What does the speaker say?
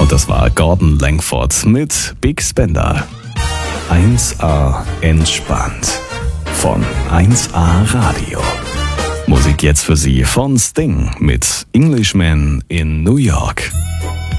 Und das war Gordon Langford mit Big Spender. 1A entspannt von 1A Radio. Musik jetzt für Sie von Sting mit Englishman in New York.